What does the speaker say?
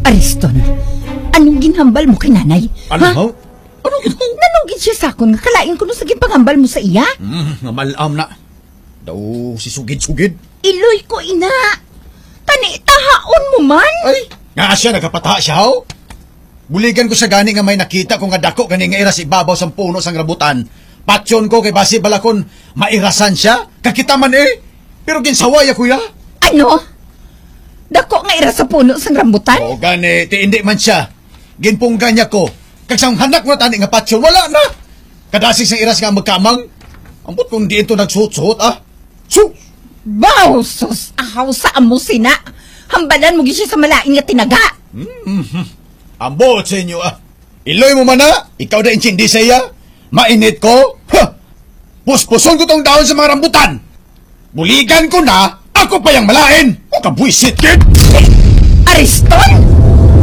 Ariston, anong ginhambal mo kay nanay? Ano ho? Anong ginhaw? Nanugin siya sa akon nga kalain ko nung saging panghambal mo sa iya? Nga malam na. Daw si sugid-sugid. Iloy ko, ina. Tani, tahaon mo man. Ay, nga siya, nagkapataha siya ho. Buligan ko sa gani nga may nakita ko nga dako gani nga iras ibabaw sa puno sang rambutan. Patyon ko kay basi balakon mairasan siya. Kakita man eh. Pero ginsaway ako ya. Ano? Dako nga ira sa puno sang rambutan? O gani, ti hindi man siya. Ginpungga niya ko. Kagsang hanak mo tani nga patyon, wala na. Kadasig sang iras nga magkamang. Ambot kung di ito nagsuot-suot ah. Su! Baw, sus! Ahaw sa amo sina! Hambalan mo siya sa malain nga tinaga! Ambot sa inyo ah. Iloy mo man na, ikaw da intindi sa iya. Mainit ko, ha! Puspuson ko tong daon sa mga rambutan. Buligan ko na, ako pa yung malain. O kabwisit, kid! Ariston!